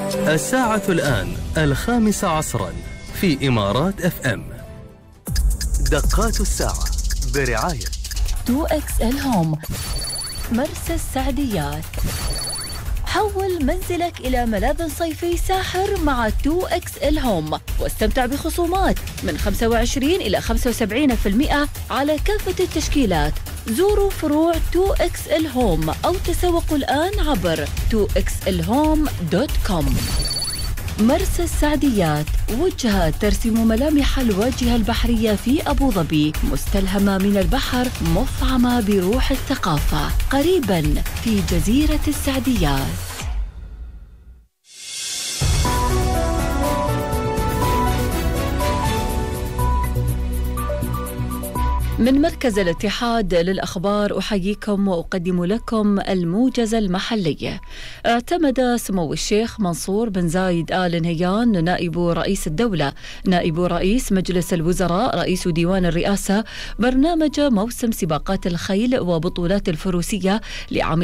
الساعة الآن 5 عصرا في إمارات FM. دقات الساعة برعاية 2XL هوم مرسى السعديات. حول منزلك إلى ملاذ صيفي ساحر مع 2XL هوم واستمتع بخصومات من 25 إلى 75% على كافة التشكيلات. زوروا فروع 2XL هوم أو تسوقوا الآن عبر 2xlhome.com. مرسى السعديات، وجهة ترسم ملامح الواجهة البحرية في أبو ظبي، مستلهمة من البحر، مفعمة بروح الثقافة، قريباً في جزيرة السعديات. من مركز الاتحاد للأخبار أحييكم وأقدم لكم الموجز المحلي. اعتمد سمو الشيخ منصور بن زايد آل نهيان نائب رئيس الدولة، نائب رئيس مجلس الوزراء، رئيس ديوان الرئاسة، برنامج موسم سباقات الخيل وبطولات الفروسية لعام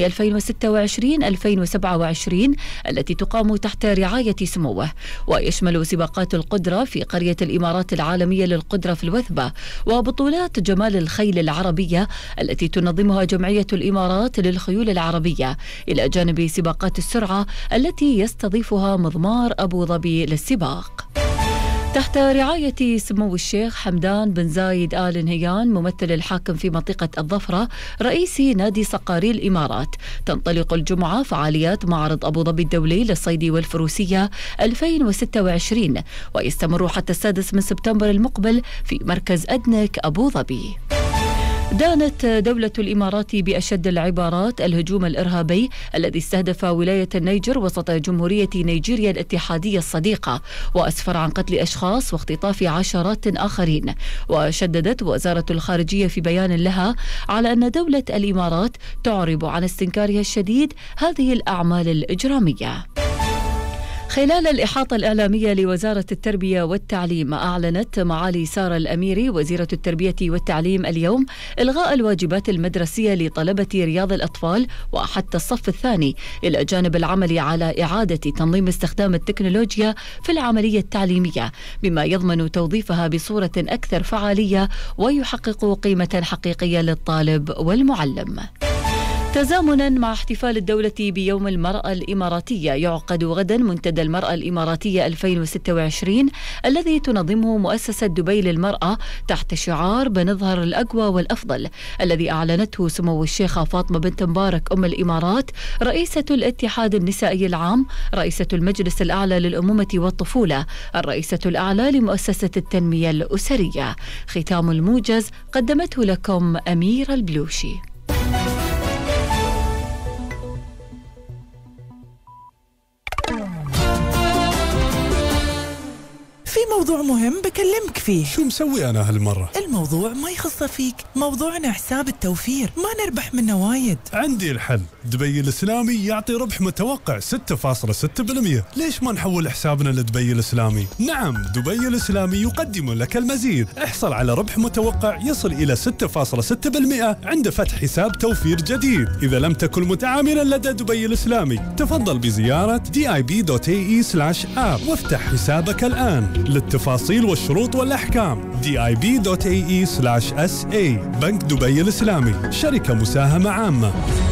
2026-2027 التي تقام تحت رعاية سموه، ويشمل سباقات القدرة في قرية الإمارات العالمية للقدرة في الوثبة، وبطولات جمال الخيل العربية التي تنظمها جمعية الإمارات للخيول العربية، إلى جانب سباقات السرعة التي يستضيفها مضمار أبو ظبي للسباق. تحت رعاية سمو الشيخ حمدان بن زايد آل نهيان ممثل الحاكم في منطقة الظفرة رئيس نادي صقاري الإمارات، تنطلق الجمعة فعاليات معرض أبو ظبي الدولي للصيد والفروسية 2026، ويستمر حتى 6 سبتمبر المقبل في مركز أدنك أبو ظبي. دانت دولة الإمارات بأشد العبارات الهجوم الإرهابي الذي استهدف ولاية النيجر وسط جمهورية نيجيريا الاتحادية الصديقة، وأسفر عن قتل أشخاص واختطاف عشرات آخرين. وشددت وزارة الخارجية في بيان لها على أن دولة الإمارات تعرب عن استنكارها الشديد هذه الأعمال الإجرامية. خلال الإحاطة الإعلامية لوزارة التربية والتعليم، أعلنت معالي سارة الأميري وزيرة التربية والتعليم اليوم إلغاء الواجبات المدرسية لطلبة رياض الأطفال وحتى الصف الثاني، إلى جانب العمل على إعادة تنظيم استخدام التكنولوجيا في العملية التعليمية، بما يضمن توظيفها بصورة أكثر فعالية ويحقق قيمة حقيقية للطالب والمعلم. تزامنا مع احتفال الدولة بيوم المرأة الإماراتية، يعقد غدا منتدى المرأة الإماراتية 2026 الذي تنظمه مؤسسة دبي للمرأة تحت شعار بنظهر الأقوى والأفضل، الذي أعلنته سمو الشيخة فاطمة بنت مبارك أم الإمارات رئيسة الاتحاد النسائي العام، رئيسة المجلس الأعلى للأمومة والطفولة، الرئيسة الأعلى لمؤسسة التنمية الأسرية. ختام الموجز قدمته لكم أميرة البلوشي. في موضوع مهم بكلمك فيه. شو مسوي أنا هالمرة؟ الموضوع ما يخص فيك، موضوعنا حساب التوفير، ما نربح منه وايد. عندي الحل، دبي الإسلامي يعطي ربح متوقع 6.6%. ليش ما نحول حسابنا لدبي الإسلامي؟ نعم، دبي الإسلامي يقدم لك المزيد. احصل على ربح متوقع يصل إلى 6.6% عند فتح حساب توفير جديد. إذا لم تكن متعاملا لدى دبي الإسلامي، تفضل بزيارة dib.ae/app وافتح حسابك الآن. للتفاصيل والشروط والأحكام dib.ae/sa. بنك دبي الإسلامي، شركة مساهمة عامة.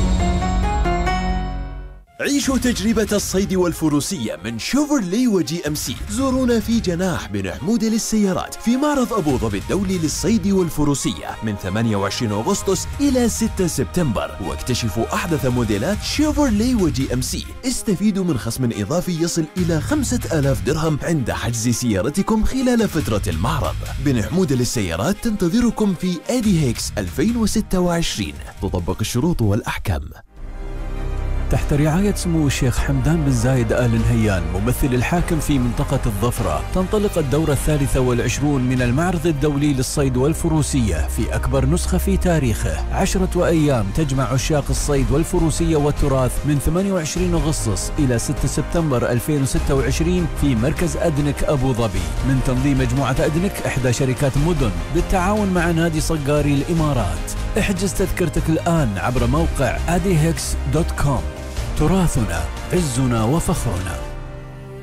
عيشوا تجربة الصيد والفروسية من شيفرلي وجي ام سي. زورونا في جناح بن حمود للسيارات في معرض أبو ظبي الدولي للصيد والفروسية من 28 أغسطس إلى 6 سبتمبر، واكتشفوا أحدث موديلات شيفرلي وجي ام سي. استفيدوا من خصم إضافي يصل إلى 5000 درهم عند حجز سيارتكم خلال فترة المعرض. بن حمود للسيارات تنتظركم في أدي هيكس 2026. تطبق الشروط والأحكام. تحت رعاية سمو الشيخ حمدان بن زايد آل نهيان ممثل الحاكم في منطقة الظفرة، تنطلق الدورة 23 من المعرض الدولي للصيد والفروسية في أكبر نسخة في تاريخه. 10 أيام تجمع عشاق الصيد والفروسية والتراث من 28 أغسطس إلى 6 سبتمبر 2026 في مركز أدنك أبو ظبي، من تنظيم مجموعة أدنك إحدى شركات مدن بالتعاون مع نادي صقاري الإمارات. احجز تذكرتك الآن عبر موقع adihix.com. تراثنا عزنا وفخرنا.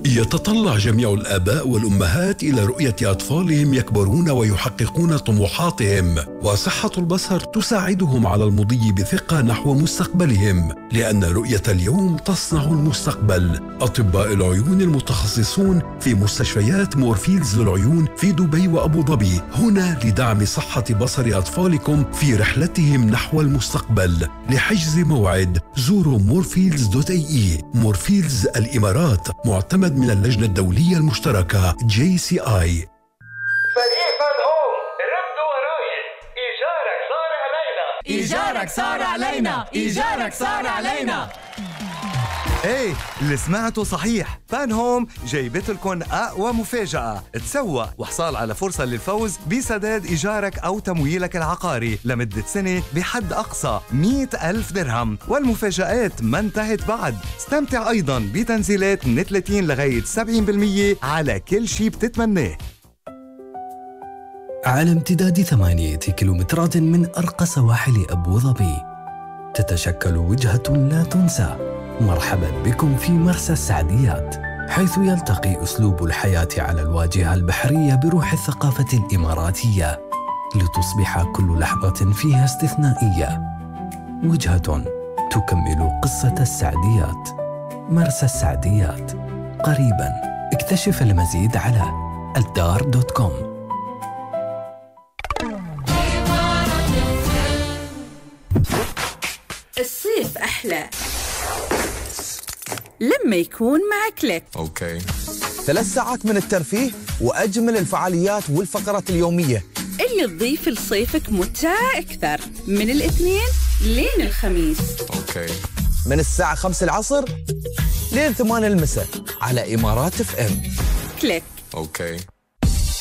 يتطلع جميع الآباء والأمهات إلى رؤية أطفالهم يكبرون ويحققون طموحاتهم، وصحة البصر تساعدهم على المضي بثقة نحو مستقبلهم، لأن رؤية اليوم تصنع المستقبل. أطباء العيون المتخصصون في مستشفيات مورفيلز للعيون في دبي وأبو ظبي هنا لدعم صحة بصر أطفالكم في رحلتهم نحو المستقبل. لحجز موعد زوروا مورفيلز.ae. مورفيلز الإمارات، معتمد من اللجنة الدولية المشتركة JCI. فريق فان هوم ردوا وراي، إيجارك صار علينا، إيجارك صار علينا، إيجارك صار علينا. ايه اللي سمعته صحيح، فان هوم جايبت لكم اقوى مفاجأة، تسوق وحصال على فرصة للفوز بسداد إيجارك أو تمويلك العقاري لمدة سنة بحد أقصى 100,000 درهم، والمفاجآت ما انتهت بعد. استمتع أيضا بتنزيلات من 30 لغاية 70% على كل شي بتتمناه. على امتداد 8 كيلومترات من أرقى سواحل أبو ظبي تتشكل وجهة لا تنسى. مرحبا بكم في مرسى السعديات، حيث يلتقي أسلوب الحياة على الواجهة البحرية بروح الثقافة الإماراتية، لتصبح كل لحظة فيها استثنائية. وجهة تكمل قصة السعديات. مرسى السعديات قريبا. اكتشف المزيد على الدار.com. الصيف أحلى لما يكون مع كليك. اوكي، 3 ساعات من الترفيه وأجمل الفعاليات والفقرات اليومية اللي تضيف لصيفك متعة أكثر، من الاثنين لين الخميس. اوكي، من الساعة 5 العصر لين 8 المساء على إمارات FM. كليك. اوكي.